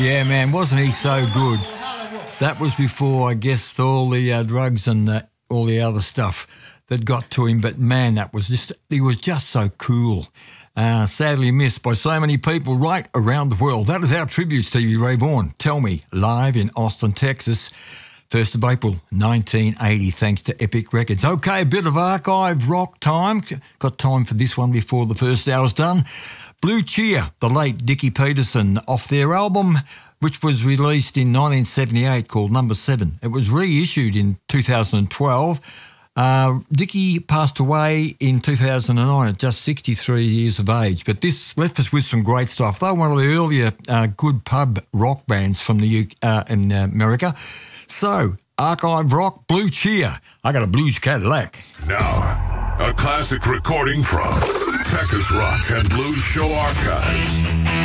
Yeah, man, wasn't he so good? That was before, I guess, all the drugs and all the other stuff that got to him. But, man, he was just so cool. Sadly missed by so many people right around the world. That is our tribute, Stevie Ray Vaughan. Tell Me, live in Austin, Texas, 1st of April 1980, thanks to Epic Records. Okay, a bit of archive rock time. Got time for this one before the first hour's done. Blue Cheer, the late Dickie Peterson, off their album, which was released in 1978, called Number 7. It was reissued in 2012. Dickie passed away in 2009 at just 63 years of age, but this left us with some great stuff. They were one of the earlier good pub rock bands from the in America. So, archive rock, Blue Cheer. I got a blues Cadillac. Now, a classic recording from Pecos Rock and Blues Show Archives.